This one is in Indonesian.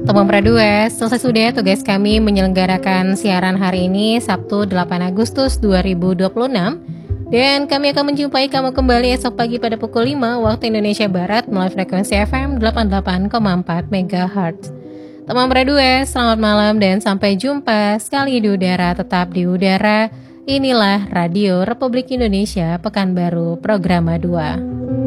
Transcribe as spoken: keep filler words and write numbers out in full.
Teman Pradua, selesai sudah tugas kami menyelenggarakan siaran hari ini Sabtu delapan Agustus dua ribu dua puluh enam. Dan kami akan menjumpai kamu kembali esok pagi pada pukul lima waktu Indonesia Barat melalui frekuensi F M delapan puluh delapan koma empat megahertz. Teman Pradua, selamat malam dan sampai jumpa sekali di udara, tetap di udara. Inilah Radio Republik Indonesia Pekanbaru Programa dua.